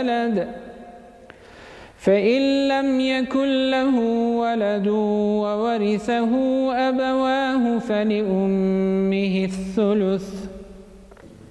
ولد فإن لم يكن له ولد وورثه أبواه فلأمه الثلث